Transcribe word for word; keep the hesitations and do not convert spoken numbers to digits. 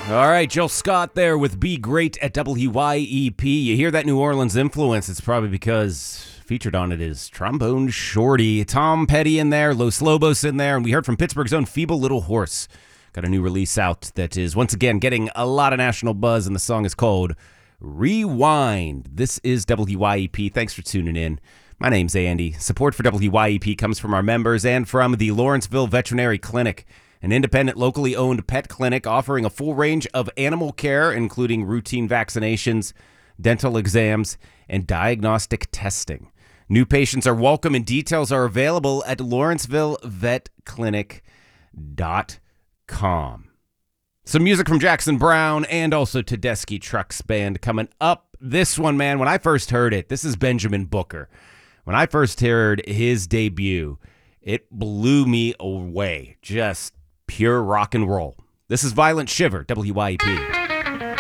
All right, Jill Scott there with Be Great at W Y E P. You hear that New Orleans influence, it's probably because featured on it is Trombone Shorty. Tom Petty in there, Los Lobos in there, and we heard from Pittsburgh's own Feeble Little Horse. Got a new release out that is, once again, getting a lot of national buzz, and the song is called Rewind. This is W Y E P. Thanks for tuning in. My name's Andy. Support for W Y E P comes from our members and from the Lawrenceville Veterinary Clinic, an independent, locally owned pet clinic offering a full range of animal care, including routine vaccinations, dental exams, and diagnostic testing. New patients are welcome, and details are available at lawrenceville vet clinic dot com. Some music from Jackson Browne and also Tedeschi Trucks Band coming up. This one, man, when I first heard it, this is Benjamin Booker. When I first heard his debut, it blew me away. Just pure rock and roll. This is Violent Shiver, W Y E P.